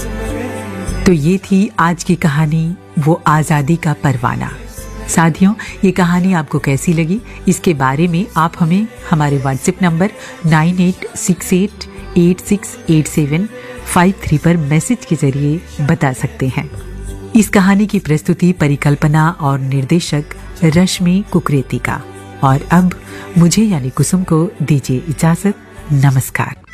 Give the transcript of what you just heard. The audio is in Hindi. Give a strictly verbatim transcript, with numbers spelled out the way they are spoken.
तो ये थी आज की कहानी, वो आज़ादी का परवाना। साथियों, ये कहानी आपको कैसी लगी, इसके बारे में आप हमें हमारे WhatsApp number nine eight six eight eight six eight seven five three पर मैसेज के जरिए बता सकते हैं। इस कहानी की प्रस्तुति, परिकल्पना और निर्देशक रश्मि कुकरेती का। और अब मुझे यानी कुसुम को दीजिए इजाजत। नमस्कार।